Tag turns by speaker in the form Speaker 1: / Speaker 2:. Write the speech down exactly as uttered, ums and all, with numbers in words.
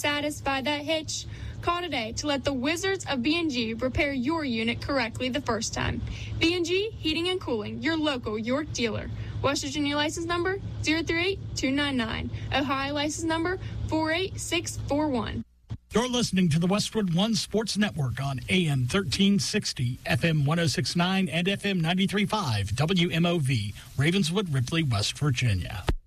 Speaker 1: satisfy that hitch? Call today to let the Wizards of B and G repair your unit correctly the first time. B and G Heating and Cooling, your local York dealer. West Virginia license number zero three eight two nine nine. Ohio license number four eight six four one.
Speaker 2: You're listening to the Westwood One Sports Network on A M thirteen sixty, F M one oh six point nine, and F M ninety-three point five, W M O V, Ravenswood, Ripley, West Virginia.